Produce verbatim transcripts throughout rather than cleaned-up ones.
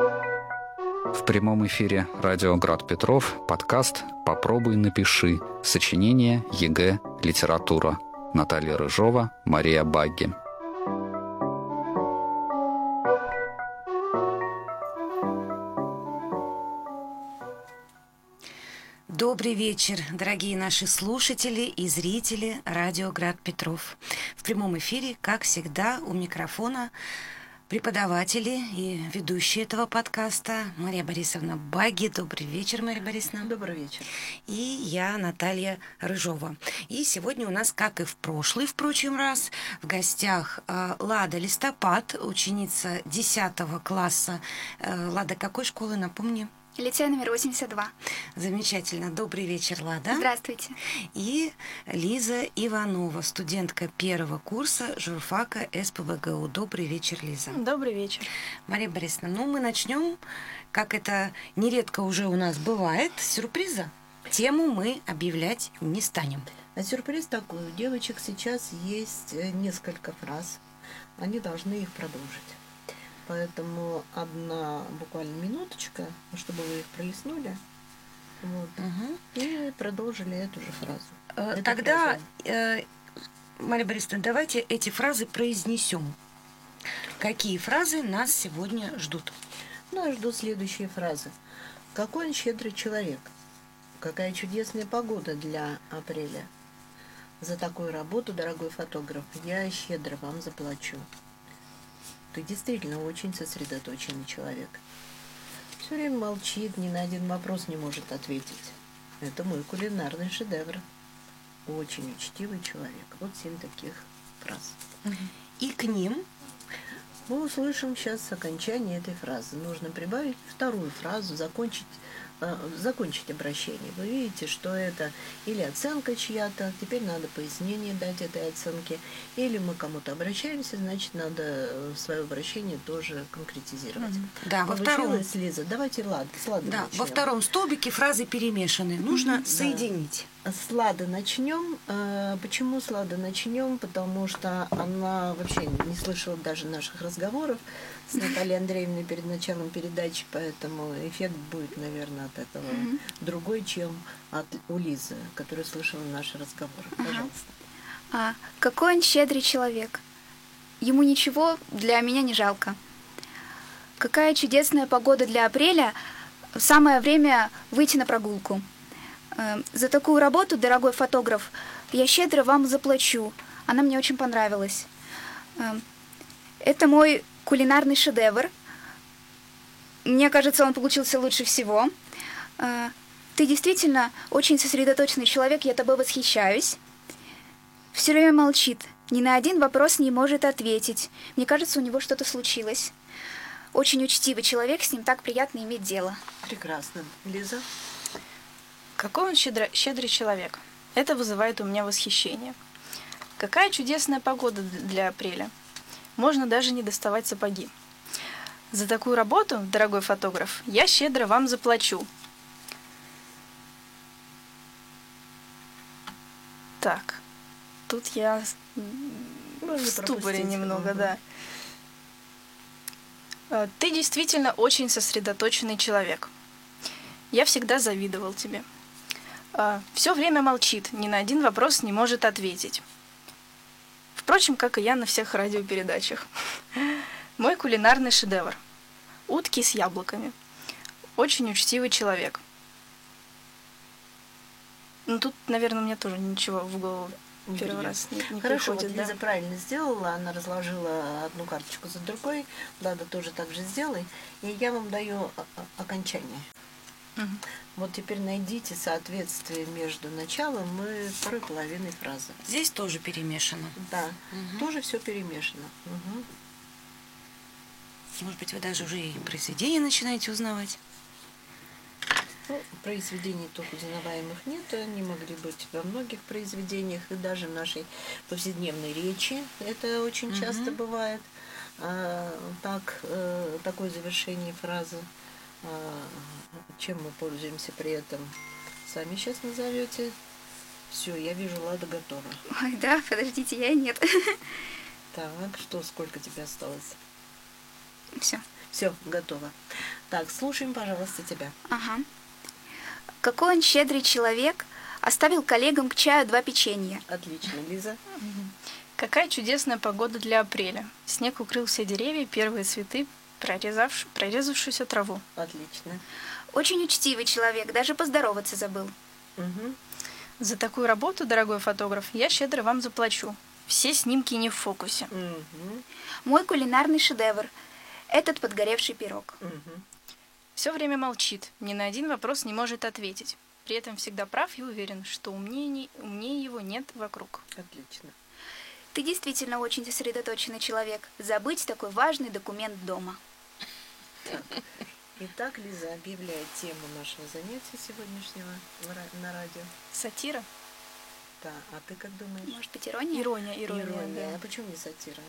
В прямом эфире радио «Град Петров» подкаст «Попробуй напиши». Сочинение ЕГЭ «Литература». Наталья Рыжова, Мария Багги. Добрый вечер, дорогие наши слушатели и зрители радио «Град Петров». В прямом эфире, как всегда, у микрофона преподаватели и ведущие этого подкаста Мария Борисовна Багги. Добрый вечер, Мария Борисовна. Добрый вечер. И я, Наталья Рыжова. И сегодня у нас, как и в прошлый, впрочем, раз, в гостях Лада Листопад, ученица десятого класса. Лада, какой школы, напомни? Лицей номер восемьдесят два. Замечательно. Добрый вечер, Лада. Здравствуйте. И Лиза Иванова, студентка первого курса журфака эс пэ вэ гэ у. Добрый вечер, Лиза. Добрый вечер. Мария Борисовна, ну мы начнем, как это нередко уже у нас бывает, с сюрприза. Тему мы объявлять не станем. А сюрприз такой. У девочек сейчас есть несколько фраз. Они должны их продолжить. Поэтому одна буквально минуточка, чтобы вы их пролистнули, вот, угу. и продолжили эту же фразу. Э, Тогда, э, Мария Борисовна, давайте эти фразы произнесем. Какие фразы нас сегодня ждут? Ну, я жду следующие фразы. Какой он щедрый человек. Какая чудесная погода для апреля. За такую работу, дорогой фотограф, я щедро вам заплачу. Ты действительно очень сосредоточенный человек. Все время молчит, ни на один вопрос не может ответить. Это мой кулинарный шедевр. Очень учтивый человек. Вот семь таких фраз. И к ним мы услышим сейчас окончание этой фразы. Нужно прибавить вторую фразу, закончить, э, закончить обращение. Вы видите, что это или оценка чья-то, теперь надо пояснение дать этой оценке, или мы кому-то обращаемся, значит, надо свое обращение тоже конкретизировать. Mm-hmm. Да, во втором... Лиза, давайте Лад, с Лады да, начнем. Во втором столбике фразы перемешаны. Нужно mm-hmm. соединить. С Лады начнем. Почему с Лады начнем? Потому что она вообще не слышала даже наших разговоров с Натальей Андреевной перед началом передачи, поэтому эффект будет, наверное, от этого mm-hmm. другой, чем от у Лизы, которая слышала наши разговоры. Ага. Пожалуйста. А, какой он щедрый человек. Ему ничего для меня не жалко. Какая чудесная погода для апреля. Самое время выйти на прогулку. За такую работу, дорогой фотограф, я щедро вам заплачу. Она мне очень понравилась. Это мой кулинарный шедевр. Мне кажется, он получился лучше всего. Ты действительно очень сосредоточенный человек, я тобой восхищаюсь. Все время молчит, ни на один вопрос не может ответить. Мне кажется, у него что-то случилось. Очень учтивый человек, с ним так приятно иметь дело. Прекрасно. Лиза? Какой он щедро, щедрый человек. Это вызывает у меня восхищение. Какая чудесная погода для апреля. Можно даже не доставать сапоги. За такую работу, дорогой фотограф, я щедро вам заплачу. Так, тут я Можно в ступоре немного, угу. да. Ты действительно очень сосредоточенный человек. Я всегда завидовал тебе. Все время молчит, ни на один вопрос не может ответить. Впрочем, как и я на всех радиопередачах. Мой кулинарный шедевр. Утки с яблоками. Очень учтивый человек. Ну, тут, наверное, мне тоже ничего в голову не первый раз не, не Хорошо, приходит. вот Да? Лиза правильно сделала, она разложила одну карточку за другой, Лада тоже так же сделай, и я вам даю окончание. Угу. Вот теперь найдите соответствие между началом и второй половиной фразы. Здесь тоже перемешано. Да, угу. тоже все перемешано. Угу. Может быть, вы даже уже и произведение начинаете узнавать? Ну, произведений тут узнаваемых нет, они могли быть во многих произведениях, и даже в нашей повседневной речи это очень угу. часто бывает. А, так, э, такое завершение фразы. Чем мы пользуемся при этом? Сами сейчас назовете. Все, я вижу, Лада готова. Ой, да, подождите, я нет. Так, что, сколько тебе осталось? Все. Все, готово. Так, слушаем, пожалуйста, тебя. Ага. Какой он щедрый человек, оставил коллегам к чаю два печенья. Отлично, Лиза. Какая чудесная погода для апреля. Снег укрыл все деревья, первые цветы, прорезавш... прорезавшуюся траву. Отлично. Очень учтивый человек, даже поздороваться забыл. Угу. За такую работу, дорогой фотограф, я щедро вам заплачу. Все снимки не в фокусе. Угу. Мой кулинарный шедевр – этот подгоревший пирог. Угу. Все время молчит, ни на один вопрос не может ответить. При этом всегда прав и уверен, что умнее, не... умнее его нет вокруг. Отлично. Ты действительно очень сосредоточенный человек. Забыть такой важный документ дома. Так. Итак, Лиза объявляет тему нашего занятия сегодняшнего на радио. Сатира? Да, а ты как думаешь? Может быть, ирония? Ирония, ирония, Ирония. да. А почему не сатира?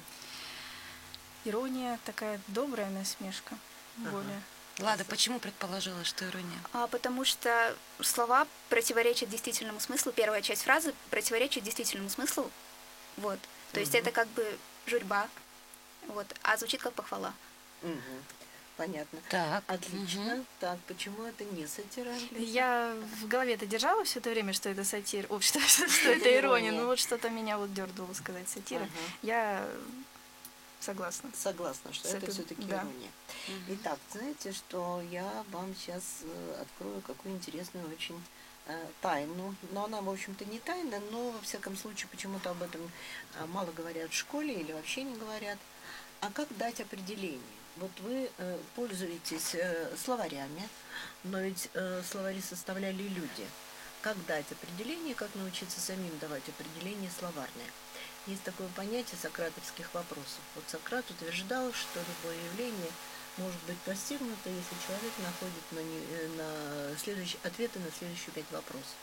Ирония такая добрая насмешка. Ага. Более. Лада, почему предположила, что ирония? А, потому что слова противоречат действительному смыслу. Первая часть фразы противоречит действительному смыслу. Вот. То есть Мгм. это как бы журьба. Вот. А звучит как похвала. Угу. Понятно. Так. Отлично. Мгм. Так, почему это не сатира? Лиза? Я в голове это держала все это время, что это сатира, о, что, что это Ирония. ирония, но вот что-то меня вот дернуло сказать сатира. Ага. Я согласна. Согласна, что С это этой- все-таки да. ирония. Итак, знаете, что я вам сейчас открою какую интересную очень э, тайну. Но она, в общем-то, не тайна, но, во всяком случае, почему-то об этом э, мало говорят в школе или вообще не говорят. А как дать определение? Вот вы э, пользуетесь э, словарями, но ведь э, словари составляли люди. Как дать определение, как научиться самим давать определение словарное? Есть такое понятие сократовских вопросов. Вот Сократ утверждал, что любое явление может быть постигнуто, если человек находит на, не, на следующие, ответы на следующие пять вопросов.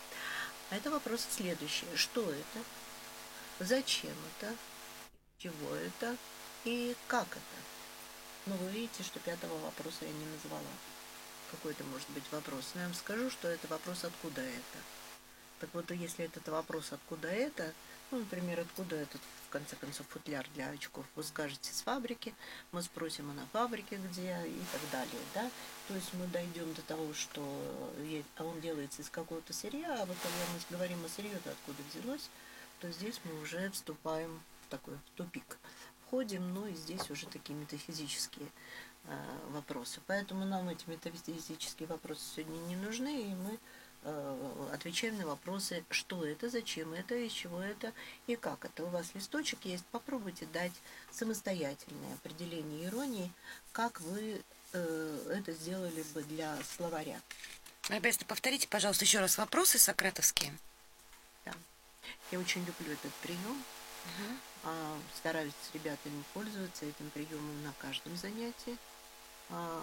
А это вопросы следующие. Что это? Зачем это? Чего это? И как это? Но вы видите, что пятого вопроса я не назвала. Какой это может быть вопрос? Но я вам скажу, что это вопрос «откуда это?». Так вот, если этот вопрос «откуда это?», ну, например, откуда этот, в конце концов, футляр для очков, вы скажете «с фабрики», мы спросим, а на фабрике где, и так далее, да? То есть мы дойдем до того, что он делается из какого-то сырья, а вот когда мы говорим о сырье-то откуда взялось, то здесь мы уже вступаем в такой в тупик. Входим, ну и здесь уже такие метафизические э, вопросы. Поэтому нам эти метафизические вопросы сегодня не нужны, и мы э, отвечаем на вопросы, что это, зачем это, из чего это и как это. У вас листочек есть, попробуйте дать самостоятельное определение иронии, как вы э, это сделали бы для словаря. Обязательно повторите, пожалуйста, еще раз вопросы сократовские. Да. Я очень люблю этот прием. Угу. А, стараюсь с ребятами пользоваться этим приемом на каждом занятии. А,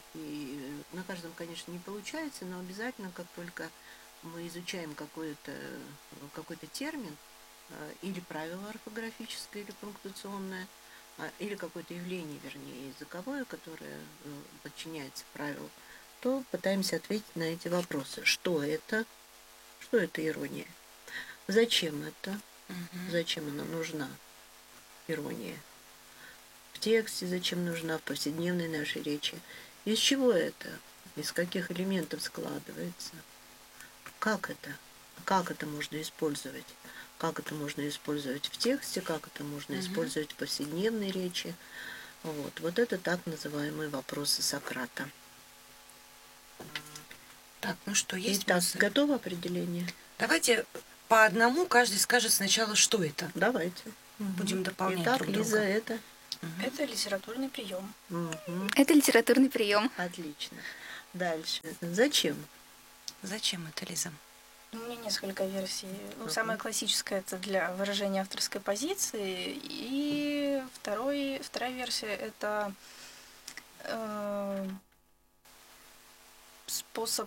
и на каждом, конечно, не получается, но обязательно, как только мы изучаем какой-то какой-то термин, а, или правило орфографическое, или пунктуационное, а, или какое-то явление, вернее, языковое, которое а, подчиняется правилу, то пытаемся ответить на эти вопросы. Что это? Что это ирония? Зачем это? Угу. Зачем она нужна? Ирония. В тексте зачем нужна, в повседневной нашей речи. Из чего это? Из каких элементов складывается? Как это? Как это можно использовать? Как это можно использовать в тексте? Как это можно Угу. использовать в повседневной речи? Вот. Вот это так называемые вопросы Сократа. Так, ну что, есть Итак, мысль? готово определение? Давайте по одному каждый скажет сначала, что это. Давайте. Будем дополнять Итак, друг Лиза, друга. это? Мгм. Это литературный прием. Мгм. Это литературный прием. Отлично. Дальше. Зачем? Зачем это, Лиза? У меня несколько версий. Ну, Мгм. самая классическая это для выражения авторской позиции. И второй, вторая версия это э, способ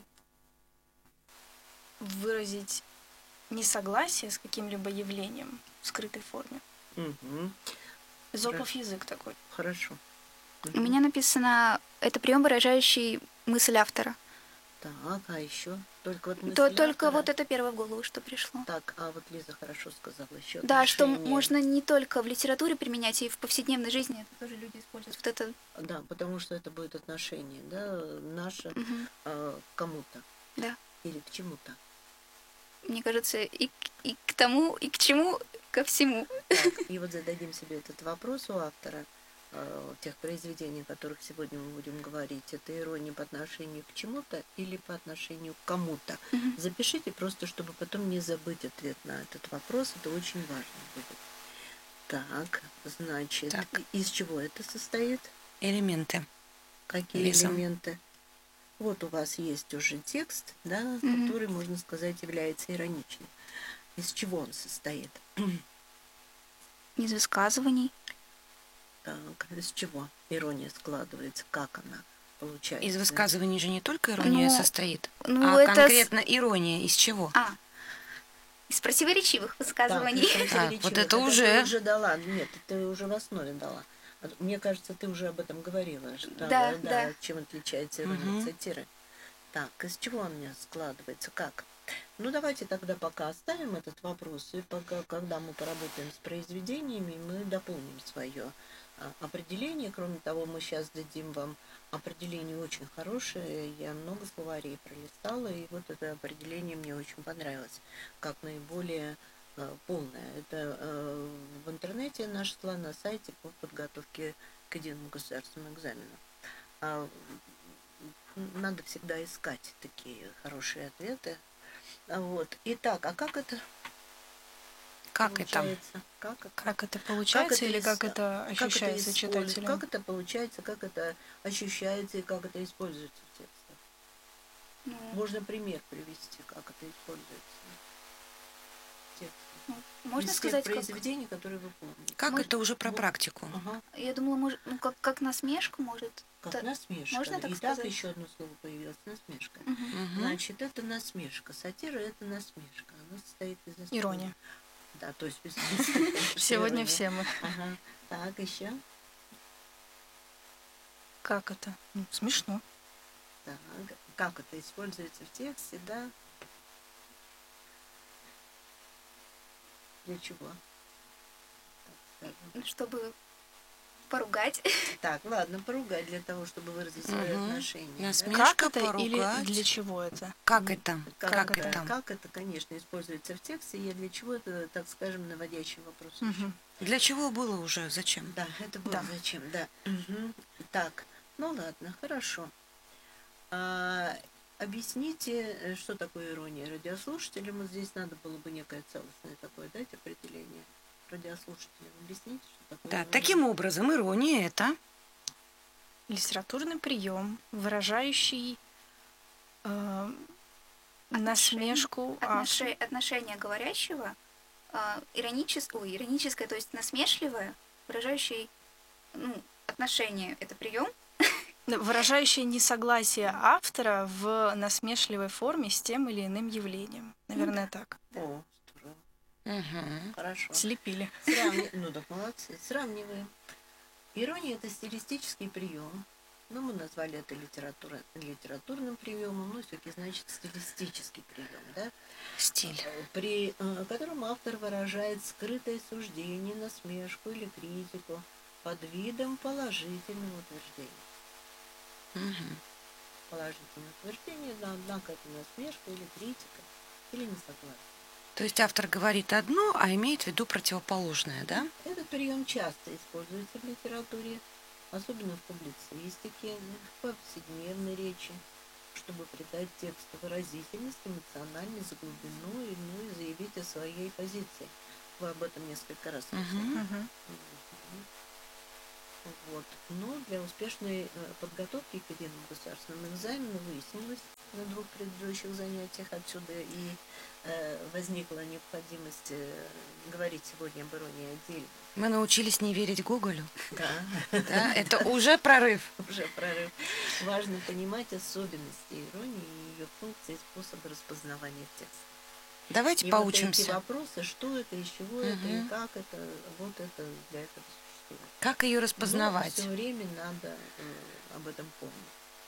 выразить несогласие с каким-либо явлением в скрытой форме. Мгм. Эзопов язык такой. Хорошо. У меня написано, это прием, выражающий мысль автора. Так, а еще? Только вот мысль То, только автора. вот это первое в голову, что пришло. Так, а вот Лиза хорошо сказала еще. Да, что отношения. можно не только в литературе применять, и в повседневной жизни это тоже люди используют. Вот это... Да, потому что это будет отношение, да, наше Мгм. э, к кому-то Да. или к чему-то. Мне кажется, и, к- и к тому, и к чему, ко всему. Так, и вот зададим себе этот вопрос у автора э, тех произведений, о которых сегодня мы будем говорить. Это ирония по отношению к чему-то или по отношению к кому-то. Мгм. Запишите просто, чтобы потом не забыть ответ на этот вопрос. Это очень важно будет. Так, значит, Так. из чего это состоит? Элементы. Какие Лиза. элементы? Вот у вас есть уже текст, да, Мгм. который, можно сказать, является ироничным. Из чего он состоит? Из высказываний. Так, из чего ирония складывается? Как она получается? Из высказываний же не только ирония Ну, состоит, ну, а это с- конкретно ирония из чего? А, из противоречивых Так, высказываний. из противоречивых. вот это уже- ты уже дала. Нет, ты уже в основе дала. А Мне кажется, ты уже об этом говорила. что- Да, да. Чем отличается ирония Мгм. от сатиры. Так, из чего он мне складывается? Как? Ну, давайте тогда пока оставим этот вопрос, и пока, когда мы поработаем с произведениями, мы дополним свое а, определение. Кроме того, мы сейчас дадим вам определение очень хорошее. Я много словарей пролистала, и вот это определение мне очень понравилось, как наиболее э, полное. Это э, в интернете я нашла на сайте по подготовке к единому государственному экзамену. А, надо всегда искать такие хорошие ответы. А Вот. Итак, а как это Как это? получается? Как это? Как это получается или ис- как это как это ощущается использ- читателем? Как это получается, как это ощущается и как это используется в текстах? Ну, Можно пример привести, как это используется в тексте. ну, можно Из тех сказать, как... произведений, которые вы помните. Как Может, это уже про ну, практику? Ага. Я думала, может, ну, как, как насмешку, может. Как Та- насмешка. можно так И сказать? так еще одно слово появилось. Насмешка. Мгм. Мгм. Значит, это насмешка. Сатира – это насмешка. Она состоит из насмешки. Ирония. Да, то есть без- Сегодня ирония. все мы. Ага. Так, еще. Как это? Ну, смешно. Так, как это используется в тексте, да? Для чего? Так, скажем. Чтобы поругать. Так, ладно, поругать для того, чтобы выразить свои Мгм. отношения. да? Насмешка. Как это или поругать. для чего это? Как это? Как, Как это, это? как это, конечно, используется в тексте, и для чего это, так скажем, наводящий вопрос. Мгм. Для чего было уже? Зачем? Да, это было Да. зачем, да. Мгм. Так, ну ладно, хорошо. А, объясните, э, что такое ирония радиослушателям. Вот здесь надо было бы некое целостное такое дать определение радиослушателям. Объясните, что такое Да, ирония. таким образом, ирония это Литературный прием, выражающий э, насмешку Отноше- автора. Отношение говорящего а, ироничес- ой, ироническое, то есть насмешливое, выражающее ну, отношение. Это прием. Да, выражающее несогласие автора в насмешливой форме с тем или иным явлением. Наверное, так. О, здорово, Мгм. хорошо. Слепили. Сравни- Ну да, молодцы. Сравниваем. Ирония – это стилистический прием. Ну, мы назвали это литература, литературным приемом, но все-таки значит стилистический прием, да? Стиль. При э, котором автор выражает скрытое суждение, насмешку или критику под видом положительного утверждения. Мгм. Положительное утверждение, да, однако это насмешка или критика, или несогласие. То есть автор говорит одно, а имеет в виду противоположное, да? Этот прием часто используется в литературе, особенно в публицистике, в повседневной речи, чтобы придать тексту выразительность, эмоциональность, глубину и, ну, и заявить о своей позиции. Вы об этом несколько раз Мгм. сказали. Мгм. Мгм. Вот. Но для успешной э, подготовки к единому государственному экзамену выяснилось на двух предыдущих занятиях отсюда и э, возникла необходимость э, говорить сегодня об иронии отдельно. Мы научились не верить Гоголю. Да, Да? Это уже прорыв. уже прорыв. Важно понимать особенности иронии и ее функции и способы распознавания в тексте. Давайте И вот эти поучимся. вопросы, что это, из чего это, и Мгм. как это, вот это для этого существует. Как ее распознавать? Все время надо э, об этом помнить.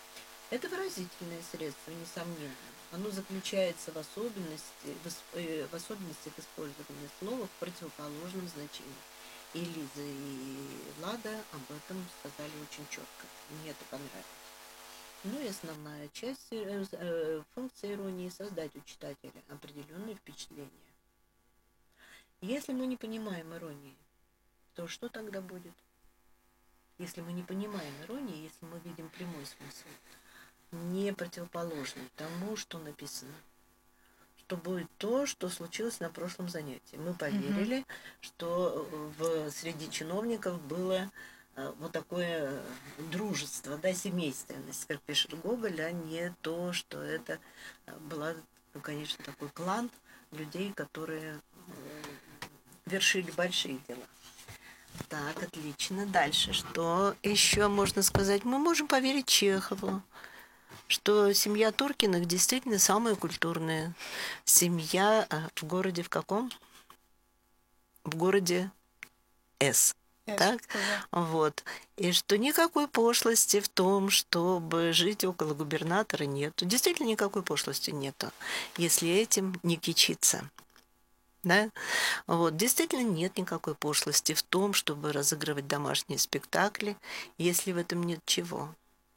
Это выразительное средство, несомненно. Оно заключается в особенности, в, ис- э, в особенностях использования слова в противоположном значении. И Лиза, и Влада об этом сказали очень четко. Мне это понравилось. Ну и основная часть э, э, функции иронии — создать у читателя определенные впечатления. Если мы не понимаем иронии, то что тогда будет? Если мы не понимаем иронии, если мы видим прямой смысл, не противоположный тому, что написано, что будет то, что случилось на прошлом занятии. Мы поверили, угу. что в, среди чиновников было э, вот такое дружество, да, семейственность, как пишет Гоголь, а не то, что это была, ну, конечно, такой клан людей, которые э, вершили большие дела. Так, отлично. Дальше. Что еще можно сказать? Мы можем поверить Чехову, что семья Туркиных действительно самая культурная семья в городе в каком? В городе С. Yes, так? да. Вот. И что никакой пошлости в том, чтобы жить около губернатора, нету. Действительно никакой пошлости нету, если этим не кичиться. Да? Вот. Действительно нет никакой пошлости в том, чтобы разыгрывать домашние спектакли, если в этом нет чего.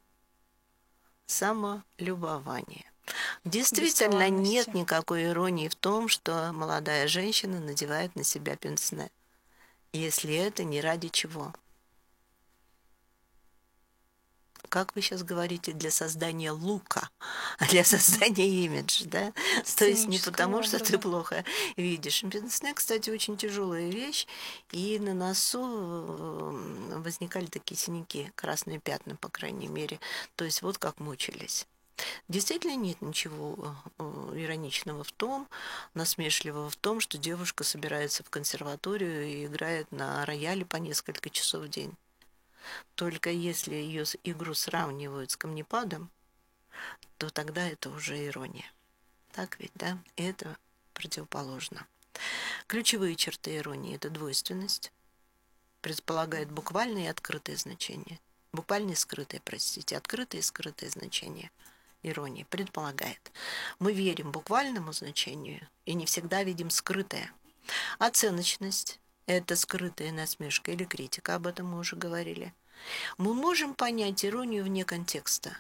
Самолюбование. Действительно нет никакой иронии в том, что молодая женщина надевает на себя пенсне, если это не ради чего. Как вы сейчас говорите, для создания лука, а для создания имиджа, да? То есть не потому, что ты плохо видишь. Пенсне, кстати, очень тяжелая вещь, и на носу возникали такие синяки, красные пятна, по крайней мере. То есть вот как мучились. Действительно нет ничего ироничного в том, насмешливого в том, что девушка собирается в консерваторию и играет на рояле по несколько часов в день. Только если ее игру сравнивают с камнепадом, то тогда это уже ирония. Так ведь, да? И это противоположно. Ключевые черты иронии – это двойственность, предполагает буквальное и открытое значение. Буквальное и скрытое, простите, открытое и скрытое значение иронии предполагает. Мы верим буквальному значению и не всегда видим скрытое. Оценочность – это скрытая насмешка или критика, об этом мы уже говорили. Мы можем понять иронию вне контекста.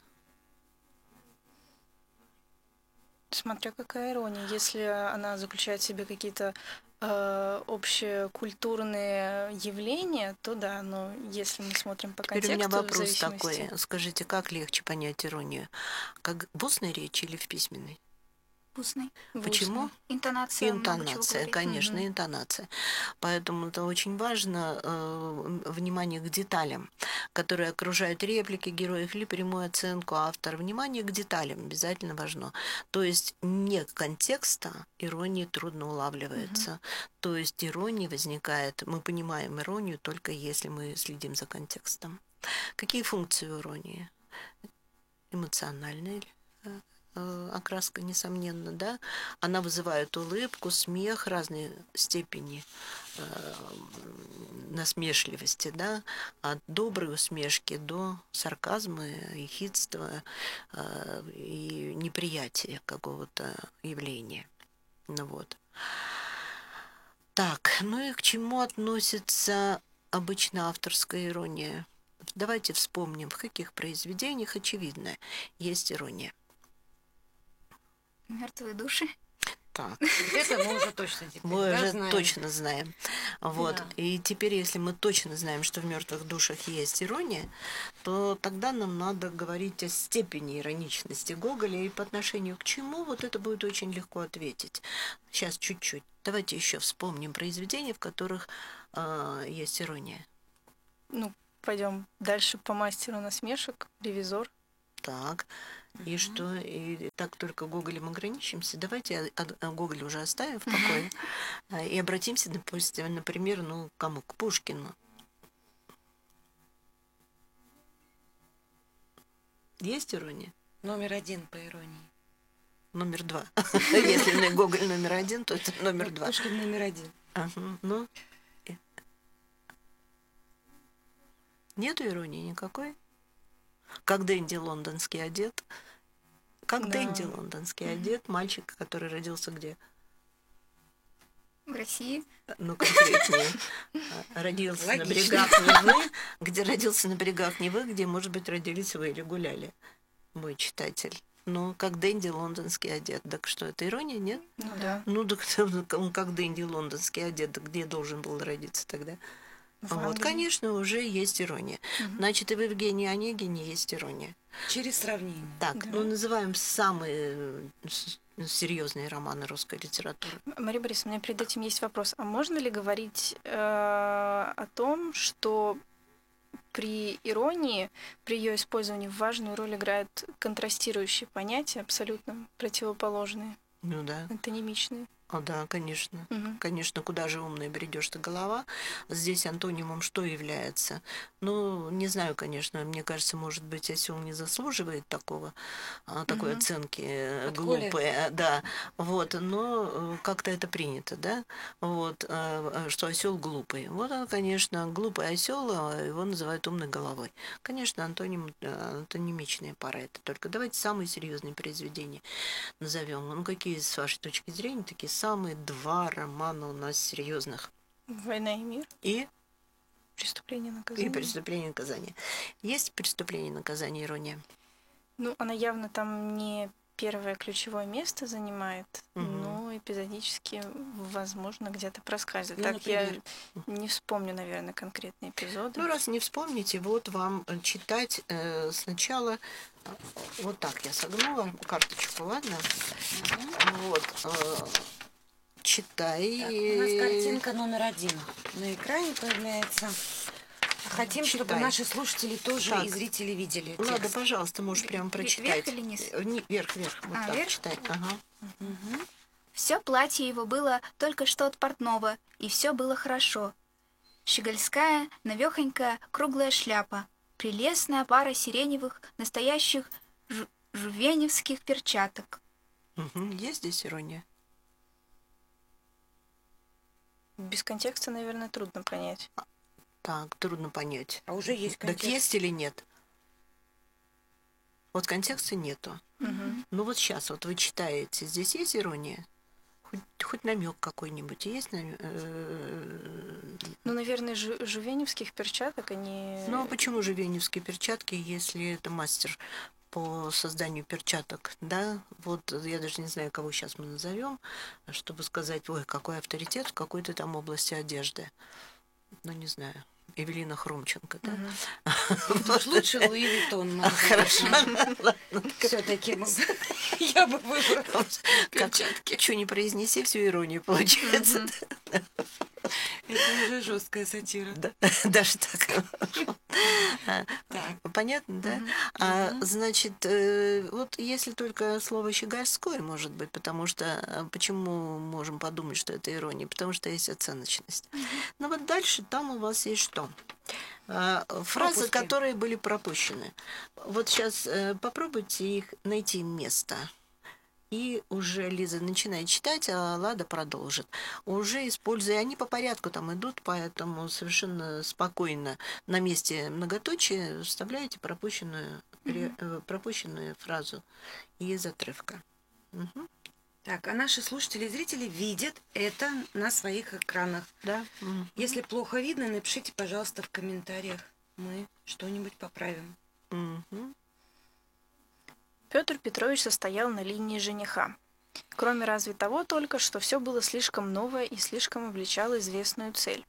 Смотря какая ирония. Если она заключает в себе какие-то э, общекультурные явления, то да, но если мы смотрим по Теперь контексту... у меня вопрос зависимости... такой. Скажите, как легче понять иронию? Как в устной речи или в письменной? Устный. Почему? Интонация. Интонация, конечно, mm-hmm. интонация. Поэтому это очень важно, э, внимание к деталям, которые окружают реплики героев или прямую оценку автора. Внимание к деталям обязательно важно. То есть не контекста иронии трудно улавливается. Mm-hmm. То есть ирония возникает, мы понимаем иронию только если мы следим за контекстом. Какие функции у иронии? Эмоциональные, окраска, несомненно, да, она вызывает улыбку, смех, разные степени э, насмешливости, да, от доброй усмешки до сарказма, ехидства э, и неприятия какого-то явления. Ну вот. Так, ну и к чему относится обычно авторская ирония? Давайте вспомним, в каких произведениях, очевидно, есть ирония. Мертвые души. Так. Это мы уже точно теперь Мы да, уже знаем. точно знаем. Вот. Да. И теперь, если мы точно знаем, что в мертвых душах есть ирония, то тогда нам надо говорить о степени ироничности Гоголя и по отношению к чему вот это будет очень легко ответить. Сейчас чуть-чуть. Давайте еще вспомним произведения, в которых э, есть ирония. Ну, пойдем дальше по мастеру насмешек. Ревизор. Так. И mm-hmm. что? И так только Гоголем ограничимся. Давайте Гоголя уже оставим в покое mm-hmm. и обратимся, допустим, например, ну, кому? К Пушкину. Есть ирония? Номер один по иронии. Номер два. Если Гоголь номер один, то это номер два. Пушкин номер один. Ну, нету иронии никакой? Как Дэнди лондонский одет. Как Да. Дэнди лондонский одет. Мальчик, который родился где? В России. Ну, конкретнее. Родился на Логично. берегах Невы. Где родился на берегах Невы, где, может быть, родились вы или гуляли, мой читатель. Ну, как Дэнди лондонский одет. Так что, это ирония, нет? Ну да. Ну, так он как Дэнди лондонский одет, так где должен был родиться тогда? В Вот, Англии. конечно, уже есть ирония. Значит, и в Евгении Онегине есть ирония. Через сравнение. Так, Да. ну называем самые э, с- серьезные романы русской литературы. Мария Борисовна, у меня перед этим есть вопрос. А можно ли говорить э, о том, что при иронии, при ее использовании важную роль играют контрастирующие понятия, абсолютно противоположные, Ну да, антонимичные? о, да, конечно. Мгм. Конечно, куда же умная бредешь ты голова? Здесь антонимом что является? Ну, не знаю, конечно, мне кажется, может быть, осел не заслуживает такого, а, такой Мгм. оценки э, Подколе. глупой, э, да, вот, но э, как-то это принято, да, вот, э, э, что осел глупый. Вот он, конечно, глупый осел, а его называют умной головой. Конечно, антоним, э, антонимичная пара это только. Давайте самые серьезные произведения назовем. Ну, какие, с вашей точки зрения, такие самые два романа у нас серьезных? «Война и мир», И, «Преступление и и наказание». «Преступление и наказание». Есть «Преступление и наказание», ирония? Ну, она явно там не первое ключевое место занимает, Мгм. но эпизодически, возможно, где-то проскальзывает. Ну, так я например? не вспомню, наверное, конкретные эпизоды. Ну, раз не вспомните, вот вам э, читать э, сначала, э, вот так я согнула карточку, ладно? Вот, э, читай. Так, у нас картинка номер один на экране появляется. Хотим, чтобы Читай. наши слушатели тоже Так. и зрители видели Ладно, текст. пожалуйста, можешь прямо Вверх прочитать. или низ? Э, не- Вверх, вверх, вот А, так вверх? читай. Ага. Все платье его было только что от портного, и все было хорошо. Щегольская, навехонькая, круглая шляпа, прелестная пара сиреневых, настоящих жу- жувеневских перчаток. Мгм. Есть здесь ирония? Без контекста, наверное, трудно понять. Так, трудно понять. А уже есть Так контекст. есть или нет? Вот контекста нету. Мгм. Ну вот сейчас, вот вы читаете, здесь есть ирония? Хоть, хоть намек какой-нибудь есть? намё- э, Ну, наверное, жу- жувеневских перчаток, они... Ну а почему же веневские перчатки, если это мастер по созданию перчаток, да? Вот я даже не знаю, кого сейчас мы назовем, чтобы сказать, ой, какой авторитет в какой-то там области одежды. Ну, не знаю. Эвелина Хромченко, да? Мгм. Ну, уж лучше Луи Виттон. Хорошо. Все-таки я бы выбрала Как, перчатки. что не произнеси, всю иронию получается. Это уже жесткая сатира. Да, даже так. Так. Понятно, да? А, значит, э, вот если только слово «щегольской», может быть, потому что а, почему можем подумать, что это ирония? Потому что есть оценочность. Но вот дальше там у вас есть что? А, фразы, Пропуски. которые были пропущены. Вот сейчас попробуйте их найти место. И уже Лиза начинает читать, а Лада продолжит. Уже используя, они по порядку там идут, поэтому совершенно спокойно на месте многоточия вставляете пропущенную, ре- э, пропущенную фразу из отрывка. Мгм. Так, а наши слушатели и зрители видят это на своих экранах. Да. Мгм. Если плохо видно, напишите, пожалуйста, в комментариях. Мы что-нибудь поправим. Мгм. Петр Петрович состоял на линии жениха. Кроме разве того только, что все было слишком новое и слишком обличало известную цель.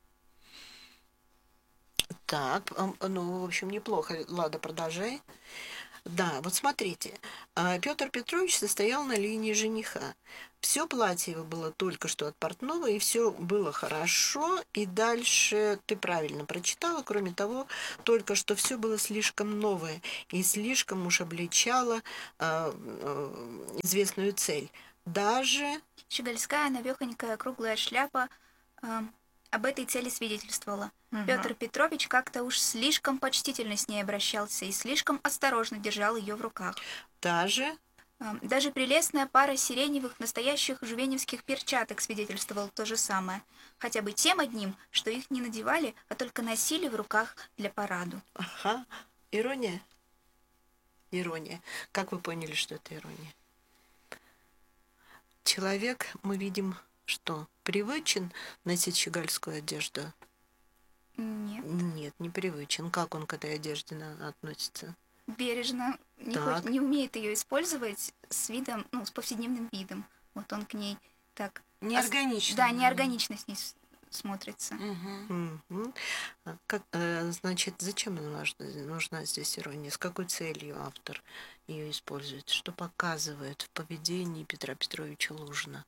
Так, ам, ну, в общем, неплохо. Лада, продолжай. Да, вот смотрите. Петр Петрович состоял на линии жениха. Все платье его было только что от портного, и все было хорошо. И дальше ты правильно прочитала. Кроме того, только что все было слишком новое и слишком уж обличало а, а, известную цель. Даже Щегольская, навехонькая, круглая шляпа э, об этой цели свидетельствовала. Мгм. Петр Петрович как-то уж слишком почтительно с ней обращался и слишком осторожно держал ее в руках. даже Э, Даже прелестная пара сиреневых настоящих жувеневских перчаток свидетельствовала то же самое, хотя бы тем одним, что их не надевали, а только носили в руках для параду. ага, ирония. Ирония. Как вы поняли, что это ирония? Человек, мы видим, что привычен носить щегольскую одежду? Нет. Нет, не привычен. Как он к этой одежде на- относится? Бережно. Не, Так. хочет- не умеет ее использовать с видом, ну, с повседневным видом. Вот он к ней так... Неорганично. Да, неорганично с ней с- смотрится. Мгм. Мгм. А Как, э, значит, зачем она нужна, нужна здесь ирония? С какой целью автор ее использует? Что показывает в поведении Петра Петровича Лужина?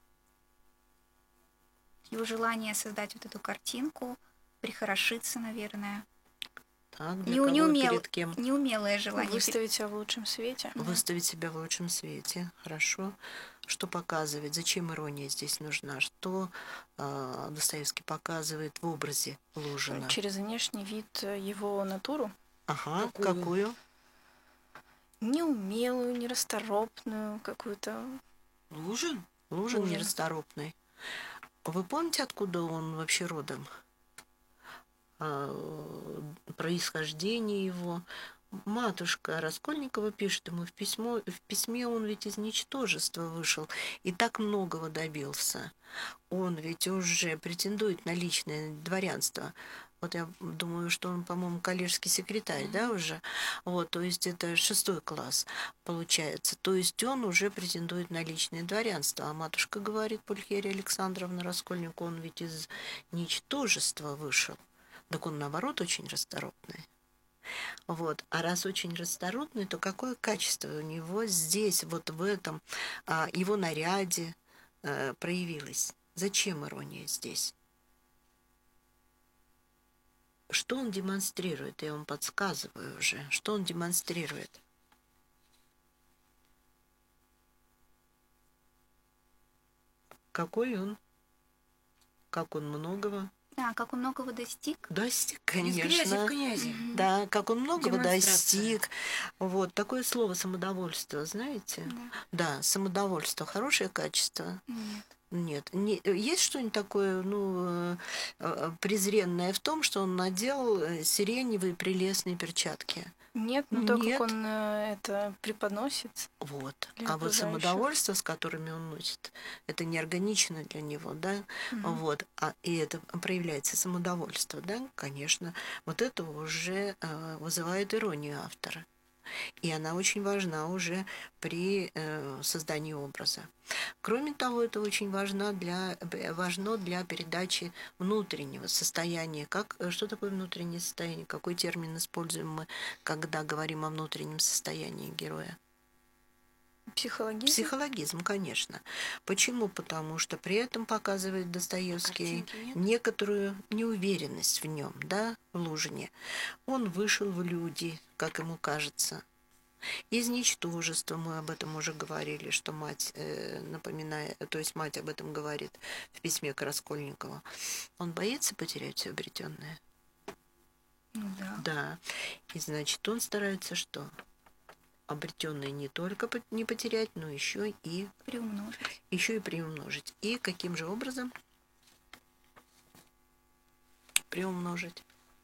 Его желание создать вот эту картинку, прихорошиться, наверное. Так, для Не, кого, не умел, перед кем? неумелое желание. Выставить себя в лучшем свете. Выставить себя в лучшем свете. Хорошо. Что показывает? Зачем ирония здесь нужна? Что э, Достоевский показывает в образе Лужина? Через внешний вид э, его натуру. Ага, Какую? какую? Неумелую, нерасторопную какую-то. Лужин? Лужин Лужин. нерасторопный. Вы помните, откуда он вообще родом? А, происхождение его. Матушка Раскольникова пишет ему в письмо, в письме он ведь из ничтожества вышел и так многого добился. Он ведь уже претендует на личное дворянство. Вот я думаю, что он, по-моему, коллежский секретарь, да, уже? Вот, то есть это шестой класс получается. То есть он уже претендует на личное дворянство. А матушка говорит, Пульхерия Александровна Раскольникову, он ведь из ничтожества вышел. Так он, наоборот, очень расторопный. Вот. А раз очень расторопный, то какое качество у него здесь, вот в этом а, его наряде а, проявилось? Зачем ирония здесь? Что он демонстрирует? Я вам подсказываю уже. Что он демонстрирует? Какой он? Как он многого Да, как он многого достиг. достиг, Из грязи в конечно. князи. Да, как он многого Демонстрация. достиг. Вот такое слово самодовольство, знаете? Да. Да, самодовольство хорошее качество. Нет. Нет, не, есть что-нибудь такое, ну, э, презренное в том, что он надел э, сиреневые прелестные перчатки? Нет, но то, Нет. как он э, это преподносит. Вот. Для А вот окружающих. самодовольство, с которыми он носит, это неорганично для него, да? Мгм. Вот. А, и это проявляется самодовольство, да? Конечно. Вот это уже э, вызывает иронию автора. И она очень важна уже при э, создании образа. Кроме того, это очень важно для, э, важно для передачи внутреннего состояния. Как, э, что такое внутреннее состояние? Какой термин используем мы, когда говорим о внутреннем состоянии героя? Психологизм. Психологизм, конечно. Почему? Потому что при этом показывает Достоевский Картинки нет? некоторую неуверенность в нем, да, в Лужине. Он вышел в люди, как ему кажется. Из ничтожества, мы об этом уже говорили, что мать э, напоминает, то есть мать об этом говорит в письме к Раскольникову. Он боится потерять все обретенное. Ну да. Да. И значит, он старается что? Обретенное не только по- не потерять, но еще и Приумножить. еще и приумножить. И каким же образом приумножить?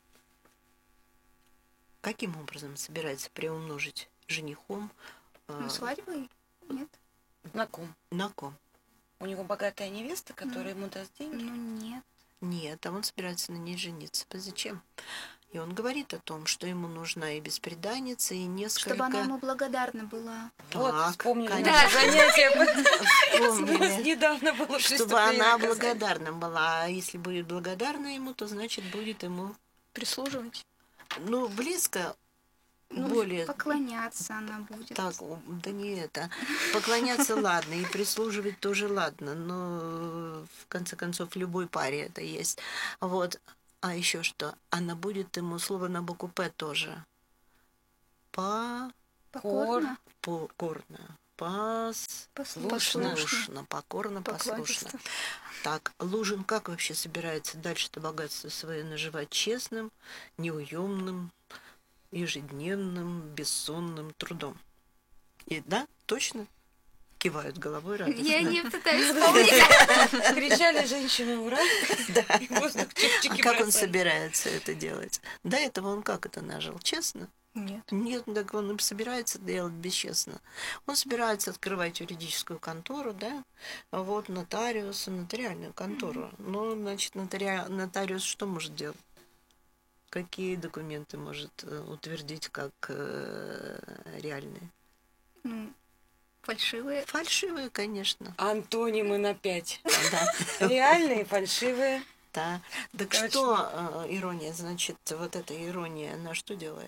Каким образом собирается приумножить женихом? э, Ну, свадьбой? Нет. На ком? на ком? У него богатая невеста, которая ему даст деньги. Ну, нет. Нет, а он собирается на ней жениться. Зачем? И он говорит о том, что ему нужна и бесприданница, и несколько... Чтобы она ему благодарна была. Вот, Так, вспомнили конечно. наше занятие. Вспомнили. Недавно было Чтобы она благодарна была. А если будет благодарна ему, то значит будет ему, Прислуживать. ну, близко, Ну, более... поклоняться она будет. Так, о, да не это. Поклоняться ладно, и прислуживать тоже ладно, но в конце концов в любой паре это есть. Вот. А еще что? Она будет ему слово на букву П тоже. По... Покорно. Покорно. Пос... Послушно. Послушно. Покорно, послушно. Покладисто. Так, Лужин как вообще собирается дальше-то богатство свое наживать? Честным, неуемным, ежедневным, бессонным трудом. И да, точно? Кивают головой радостно. Я не пытаюсь вспомнить. Кричали женщины «Ура!» и воздух А чик-чики как он бросали. собирается это делать? До этого он как это нажил? Честно? Нет. Нет, так он собирается делать бесчестно. Он собирается открывать юридическую контору, да, вот нотариуса, нотариальную контору. Но, значит, нотари... нотариус что может делать? Какие документы может утвердить как э, реальные? Ну, фальшивые. Фальшивые, конечно. Антонимы на пять. Да. Реальные, фальшивые. Да. Так Точно. что э, ирония, значит, вот эта ирония, она что делает?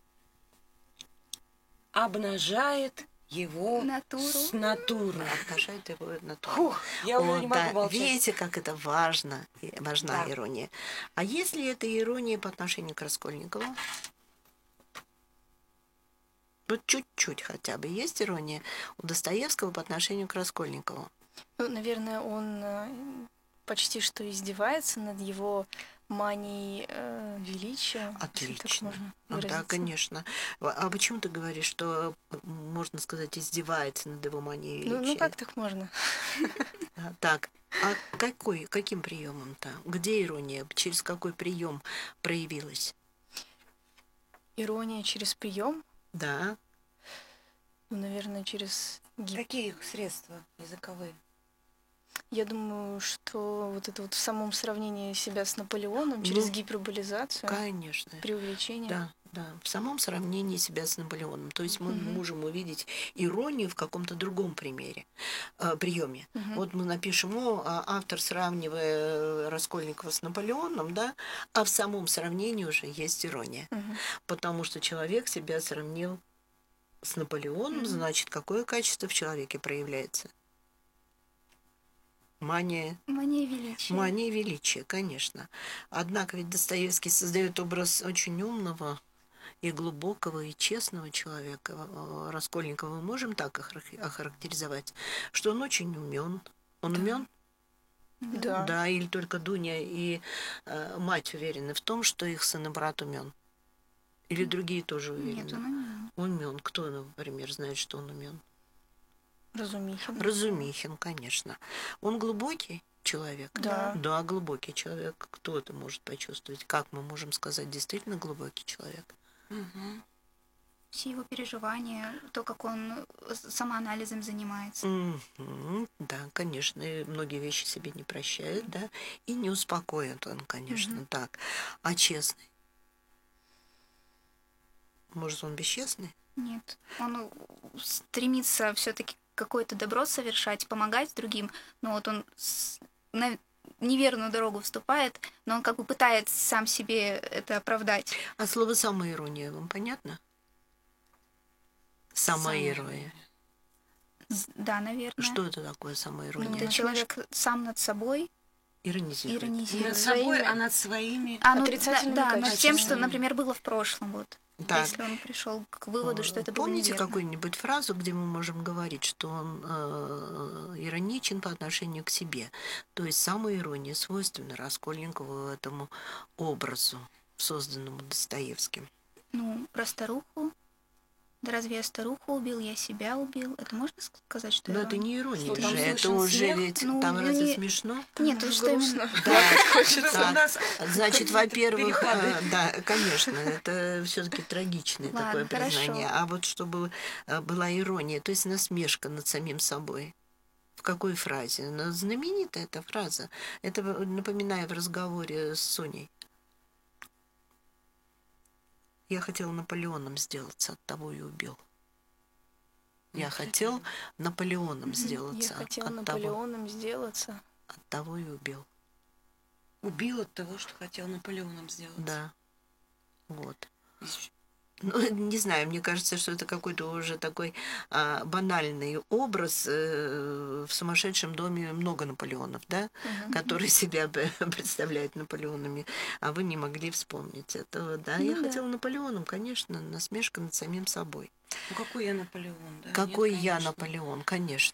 Обнажает его Натуру. с натуры. Обнажает его натуру. Фух, я уже О, не да. могу молчать. Видите, как это важно, и важна Да. ирония. А если это ирония по отношению к Раскольникову? Вот чуть-чуть хотя бы есть ирония у Достоевского по отношению к Раскольникову? Ну, наверное, он э, почти что издевается над его манией э, величия. если так Отлично. можно А, да, выразиться. конечно. А почему ты говоришь, что, можно сказать, издевается над его манией Ну, величия? ну как так можно? А, Так, а какой, каким приемом-то? Где ирония? Через какой прием проявилась? Ирония через прием? Да. Ну, наверное, через гиб. Какие их средства языковые? Я думаю, что вот это вот в самом сравнении себя с Наполеоном, через Ну, гиперболизацию, Конечно. преувеличение. Да, да. В самом сравнении себя с Наполеоном. То есть мы Мгм. можем увидеть иронию в каком-то другом примере, э, приеме. Мгм. Вот мы напишем, о, а автор, сравнивая Раскольникова с Наполеоном, да, а в самом сравнении уже есть ирония. Мгм. Потому что человек себя сравнил с Наполеоном, Мгм. значит, какое качество в человеке проявляется? Мания, Мания величия. мания величия, конечно. Однако ведь Достоевский создает образ очень умного и глубокого, и честного человека. Э, Раскольникова мы можем так охар- охарактеризовать, что он очень умен. Он умен? Да. Да, или только Дуня и э, мать уверены в том, что их сын и брат умен? Или другие тоже уверены? Нет, он умен. Умен. Кто, например, знает, что он умен? Разумихин. Разумихин, конечно. Он глубокий человек? Да. Да, глубокий человек. Кто это может почувствовать? Как мы можем сказать, действительно глубокий человек? Мгм. Все его переживания, то, как он с- самоанализом занимается. Мгм. Да, конечно, и многие вещи себе не прощает, да, и не успокоит он, конечно, Мгм. так. А честный? Может, он бесчестный? Нет. Он стремится все-таки какое-то добро совершать, помогать другим, но вот он с- на неверную дорогу вступает, но он как бы пытается сам себе это оправдать. А слово «самоирония» вам понятно? Самоирония. Самоирония. С- Да, наверное. Что это такое самоирония? Ну, Это человек сам над собой Иронизирует. Не иронизирует. над собой, Своими а над своими. А, ну, отрицательными да, да, над тем, что, качествами. например, было в прошлом. Вот. Так. Если он пришел к выводу, что это было Помните неверно. какую-нибудь фразу, где мы можем говорить, что он э, ироничен по отношению к себе? То есть самоирония свойственна Раскольникову, этому образу, созданному Достоевским. Ну, про старуху. Да разве я старуху убил, я себя убил? Это можно сказать, что Но ирония? это не ирония, Что, это там же, это слышен уже смех? ведь Ну, там ну, разве не- смешно? Нет, то, что именно... грустно. Да, Чтобы так. у нас Значит, во-первых, переходы. э, да, конечно, это все-таки трагичное Ладно, такое хорошо. признание. А вот чтобы э, была ирония, то есть насмешка над самим собой. В какой фразе? Ну, знаменитая эта фраза. Это, э, напоминаю, в разговоре с Соней. Я хотел Наполеоном сделаться, от того и убил. Я хотел Наполеоном сделаться, Я хотел от того, Наполеоном сделаться. от того и убил. убил от того, что хотел Наполеоном сделать. Да. Вот. Ну, не знаю, мне кажется, что это какой-то уже такой а, банальный образ. Э, в сумасшедшем доме много Наполеонов, да, Мгм. которые себя б- представляют Наполеонами, а вы не могли вспомнить этого, да? Ну Я да. хотела Наполеоном, конечно, насмешка над самим собой. Ну какой я Наполеон, да? Какой Нет, я конечно. Наполеон, конечно.